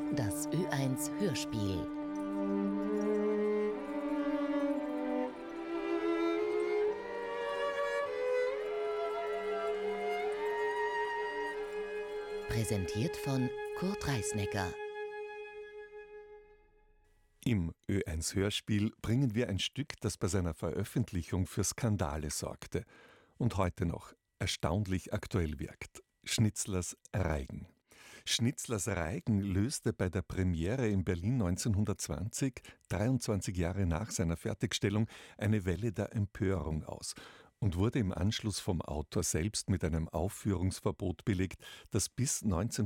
Das Ö1 Hörspiel. Präsentiert von Kurt Reisnecker. Im Ö1 Hörspiel bringen wir ein Stück, das bei seiner Veröffentlichung für Skandale sorgte und heute noch erstaunlich aktuell wirkt. Schnitzlers Reigen. Schnitzlers Reigen löste bei der Premiere in Berlin 1920, 23 Jahre nach seiner Fertigstellung, eine Welle der Empörung aus und wurde im Anschluss vom Autor selbst mit einem Aufführungsverbot belegt, das bis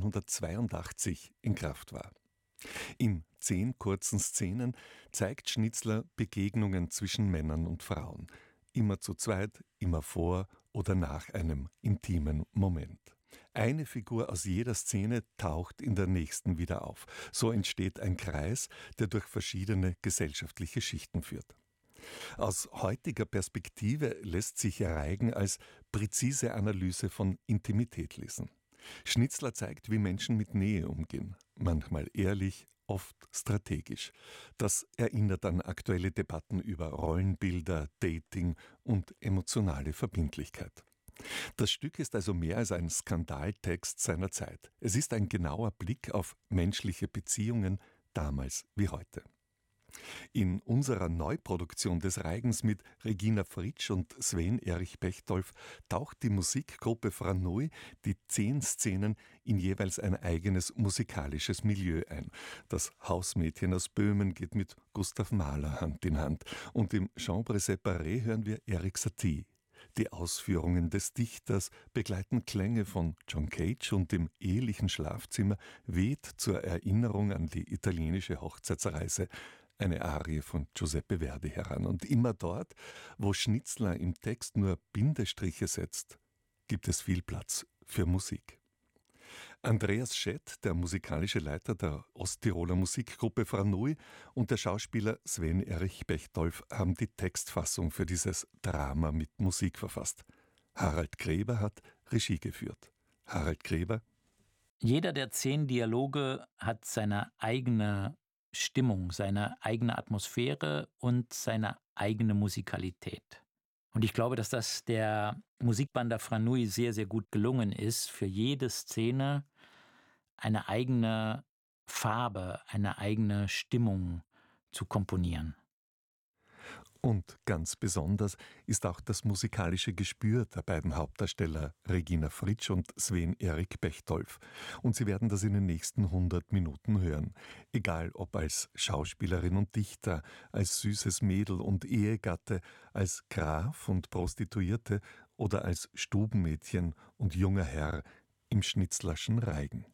1982 in Kraft war. In 10 kurzen Szenen zeigt Schnitzler Begegnungen zwischen Männern und Frauen. Immer zu zweit, immer vor oder nach einem intimen Moment. Eine Figur aus jeder Szene taucht in der nächsten wieder auf. So entsteht ein Kreis, der durch verschiedene gesellschaftliche Schichten führt. Aus heutiger Perspektive lässt sich Reigen als präzise Analyse von Intimität lesen. Schnitzler zeigt, wie Menschen mit Nähe umgehen. Manchmal ehrlich, oft strategisch. Das erinnert an aktuelle Debatten über Rollenbilder, Dating und emotionale Verbindlichkeit. Das Stück ist also mehr als ein Skandaltext seiner Zeit. Es ist ein genauer Blick auf menschliche Beziehungen, damals wie heute. In unserer Neuproduktion des Reigens mit Regina Fritsch und Sven Erich Bechdolf taucht die Musikgruppe Franui die 10 Szenen in jeweils ein eigenes musikalisches Milieu ein. Das Hausmädchen aus Böhmen geht mit Gustav Mahler Hand in Hand und im Chambre séparée hören wir Erik Satie. Die Ausführungen des Dichters begleiten Klänge von John Cage und im ehelichen Schlafzimmer weht zur Erinnerung an die italienische Hochzeitsreise eine Arie von Giuseppe Verdi heran. Und immer dort, wo Schnitzler im Text nur Bindestriche setzt, gibt es viel Platz für Musik. Andreas Schett, der musikalische Leiter der Osttiroler Musikgruppe Franui, und der Schauspieler Sven Erich Bechdolf haben die Textfassung für dieses Drama mit Musik verfasst. Harald Gräber hat Regie geführt. Harald Gräber: Jeder der 10 Dialoge hat seine eigene Stimmung, seine eigene Atmosphäre und seine eigene Musikalität. Und ich glaube, dass das der Musikband der Franui sehr, sehr gut gelungen ist, für jede Szene eine eigene Farbe, eine eigene Stimmung zu komponieren. Und ganz besonders ist auch das musikalische Gespür der beiden Hauptdarsteller Regina Fritsch und Sven Erich Bechdolf. Und Sie werden das in den nächsten 100 Minuten hören. Egal ob als Schauspielerin und Dichter, als süßes Mädel und Ehegatte, als Graf und Prostituierte oder als Stubenmädchen und junger Herr im Schnitzlerschen Reigen.